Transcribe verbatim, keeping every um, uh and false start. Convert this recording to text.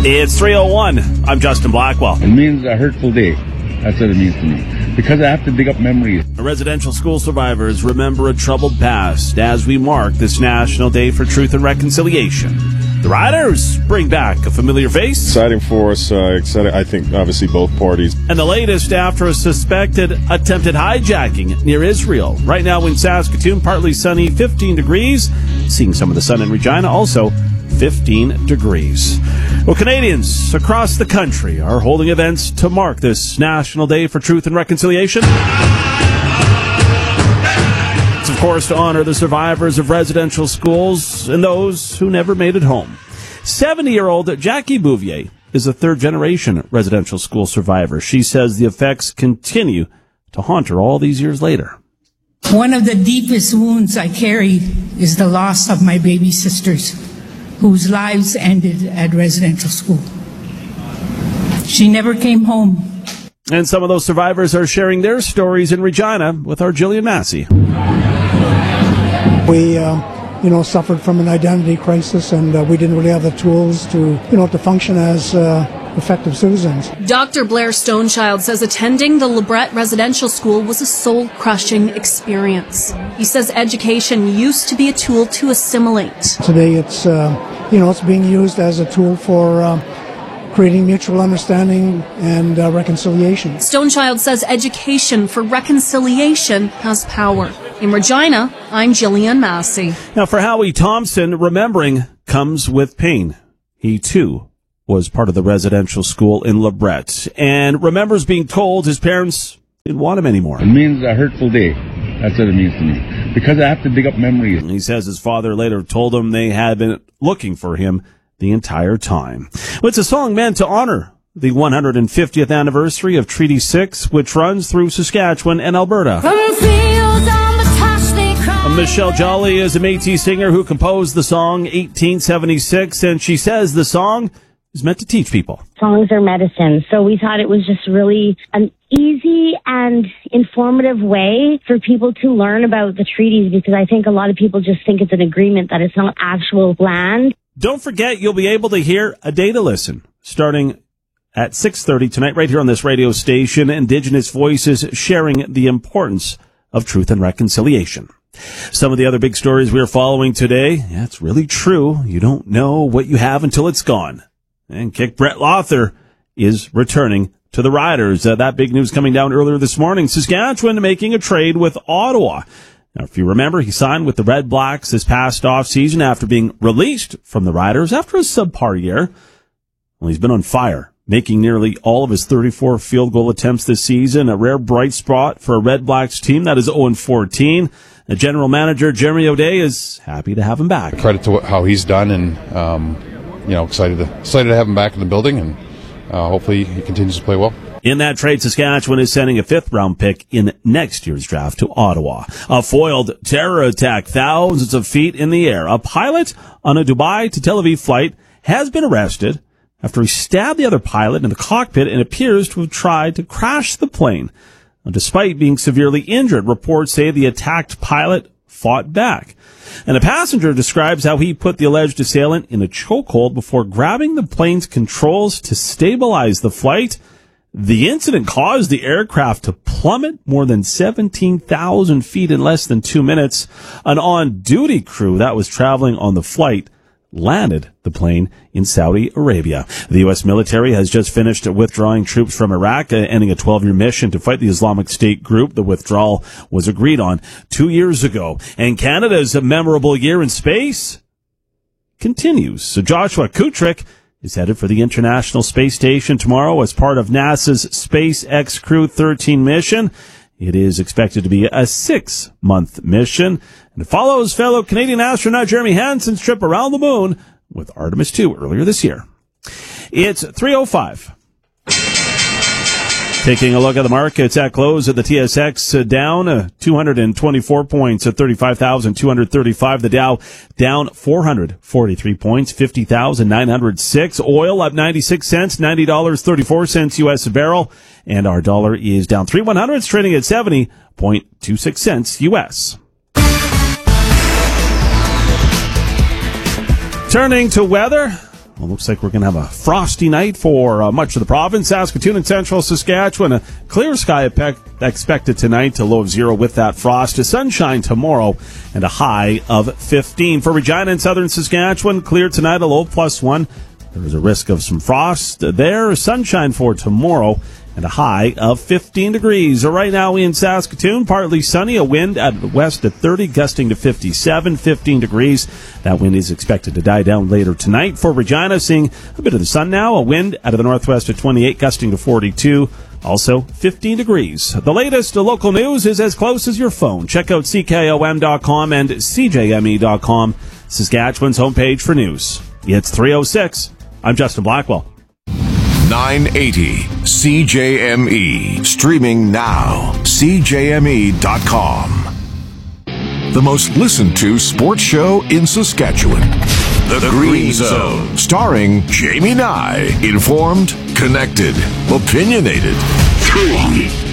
It's three oh one. I'm Justin Blackwell. It means a hurtful day. That's what it means to me. Because I have to dig up memories. Residential school survivors remember a troubled past as we mark this National Day for Truth and Reconciliation. The Riders bring back a familiar face. Exciting for us. Uh, exciting, I think, obviously, both parties. And the latest after a suspected attempted hijacking near Israel. Right now in Saskatoon, partly sunny, fifteen degrees. Seeing some of the sun in Regina, also fifteen degrees. Well, Canadians across the country are holding events to mark this National Day for Truth and Reconciliation. It's, of course, to honor the survivors of residential schools and those who never made it home. seventy-year-old Jackie Bouvier is a third-generation residential school survivor. She says the effects continue to haunt her all these years later. One of the deepest wounds I carry is the loss of my baby sisters, whose lives ended at residential school. She never came home. And some of those survivors are sharing their stories in Regina with our Jillian Massey. We, uh, you know, suffered from an identity crisis, and uh, we didn't really have the tools to, you know, to function as uh, effective citizens. Doctor Blair Stonechild says attending the Lebret Residential School was a soul-crushing experience. He says education used to be a tool to assimilate. Today it's, uh, you know, it's being used as a tool for uh, creating mutual understanding and uh, reconciliation. Stonechild says education for reconciliation has power. In Regina, I'm Jillian Massey. Now, for Howie Thompson, remembering comes with pain. He, too, was part of the residential school in Lebret and remembers being told his parents didn't want him anymore. It means a hurtful day. That's what it means to me. Because I have to dig up memories. He says his father later told him they had been looking for him the entire time. Well, it's a song meant to honor the one hundred fiftieth anniversary of Treaty six, which runs through Saskatchewan and Alberta. Michelle Jolly is a Métis singer who composed the song eighteen seventy-six, and she says the song is meant to teach people. Songs are medicine, so we thought it was just really an easy and informative way for people to learn about the treaties, because I think a lot of people just think it's an agreement, that it's not actual land. Don't forget, you'll be able to hear A Day to Listen starting at six thirty tonight right here on this radio station. Indigenous voices sharing the importance of truth and reconciliation. Some of the other big stories we're following today, yeah, it's really true. You don't know what you have until it's gone. And kick Brett Lawther is returning to the Riders. Uh, that big news coming down earlier this morning. Saskatchewan making a trade with Ottawa. Now, if you remember, he signed with the Red Blacks this past offseason after being released from the Riders after a subpar year. Well, he's been on fire, making nearly all of his thirty-four field goal attempts this season. A rare bright spot for a Red Blacks team that is oh and fourteen. The general manager, Jeremy O'Day, is happy to have him back. Credit to how he's done, and um, you know, excited to excited to have him back in the building, and uh, hopefully he continues to play well. In that trade, Saskatchewan is sending a fifth-round pick in next year's draft to Ottawa. A foiled terror attack thousands of feet in the air. A pilot on a Dubai to Tel Aviv flight has been arrested after he stabbed the other pilot in the cockpit and appears to have tried to crash the plane. Despite being severely injured, reports say the attacked pilot fought back. And a passenger describes how he put the alleged assailant in a chokehold before grabbing the plane's controls to stabilize the flight. The incident caused the aircraft to plummet more than seventeen thousand feet in less than two minutes. An on-duty crew that was traveling on the flight landed the plane in Saudi Arabia. The U S military has just finished withdrawing troops from Iraq, uh, ending a twelve-year mission to fight the Islamic State group. The withdrawal was agreed on two years ago. And Canada's memorable year in space continues. So Joshua Kutrick is headed for the International Space Station tomorrow as part of NASA's SpaceX Crew thirteen mission. It is expected to be a six-month mission, and it follows fellow Canadian astronaut Jeremy Hansen's trip around the moon with Artemis two earlier this year. It's three oh five. Taking a look at the markets at close of the T S X, uh, down uh, two hundred twenty-four points at thirty-five thousand two hundred thirty-five. The Dow down four hundred forty-three points, fifty thousand nine hundred six. Oil up ninety-six cents, ninety dollars and thirty-four cents U S a barrel. And our dollar is down three one hundredths, trading at seventy point two six cents U S. Turning to weather. Well, looks like we're going to have a frosty night for uh, much of the province. Saskatoon and central Saskatchewan, a clear sky expected tonight to low of zero with that frost. To sunshine tomorrow and a high of fifteen. For Regina and southern Saskatchewan, clear tonight, a low of plus one. There is a risk of some frost there. Sunshine for tomorrow and a high of fifteen degrees. Right now in Saskatoon, partly sunny, a wind at west at thirty, gusting to fifty-seven, fifteen degrees. That wind is expected to die down later tonight. For Regina, seeing a bit of the sun now, a wind out of the northwest at twenty-eight, gusting to forty-two. Also, fifteen degrees. The latest local news is as close as your phone. Check out C K O M dot com and C J M E dot com, Saskatchewan's homepage for news. It's three oh six. I'm Justin Blackwell. nine eighty C J M E. Streaming now. C J M E dot com. The most listened to sports show in Saskatchewan. The, the Green, Green Zone. Zone. Starring Jamie Nye. Informed, connected, opinionated. Three.